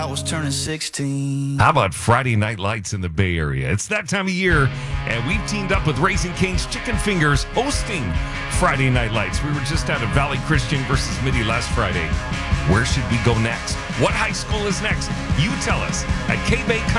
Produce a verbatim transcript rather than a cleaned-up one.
I was turning sixteen. How about Friday Night Lights in the Bay Area? It's that time of year, and we've teamed up with Raising Cane's Chicken Fingers hosting Friday Night Lights. We were just out of Valley Christian versus Midi last Friday. Where should we go next? What high school is next? You tell us at K-Bay